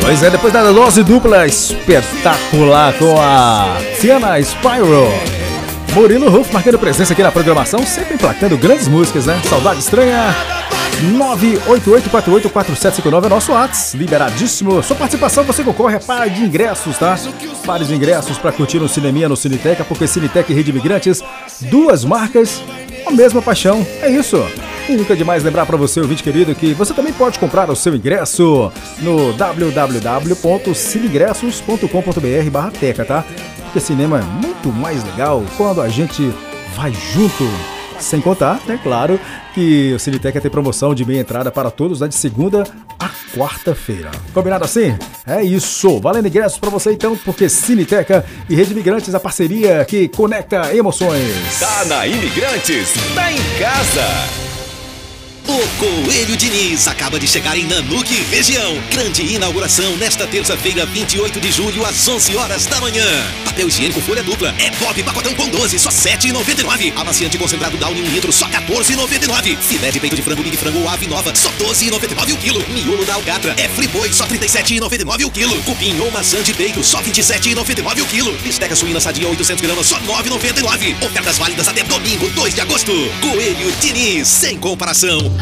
Pois é, depois da dose dupla espetacular com a Tiana Spyro, Murilo Ruf marcando presença aqui na programação, sempre emplacando grandes músicas, né? Saudade Estranha. 988484759 é nosso WhatsApp, liberadíssimo. Sua participação, você concorre a par de ingressos, tá? Pares de ingressos para curtir no cineminha, no Ciniteca, porque Ciniteca e Rede Imigrantes, duas marcas, a mesma paixão, é isso. E nunca é demais lembrar para você, ouvinte querido, que você também pode comprar o seu ingresso no www.cineingressos.com.br/teca, tá? Porque cinema é muito mais legal quando a gente vai junto. Sem contar, né, claro, que o Ciniteca tem promoção de meia entrada para todos, né, de segunda a quarta-feira. Combinado assim? É isso. Valendo ingressos para você então, porque Ciniteca e Rede Imigrantes, a parceria que conecta emoções. Tá na Imigrantes, tá em casa. O Coelho Diniz acaba de chegar em Nanuque, região. Grande inauguração nesta terça-feira, 28 de julho, às 11 horas da manhã. Papel higiênico folha dupla, é Bob pacotão com 12, só R$ 7,99. Amaciante concentrado Downy 1 litro, só R$ 14,99. Filé de peito de frango Big Frango ave nova, só R$ 12,99 o quilo. Miolo da Alcatra, é Friboi, só R$ 37,99 o quilo. Cupim ou maçã de peito, só R$ 27,99 o quilo. Bisteca suína sadia 800 gramas, só R$ 9,99. Ofertas válidas até domingo, 2 de agosto. Coelho Diniz, sem comparação.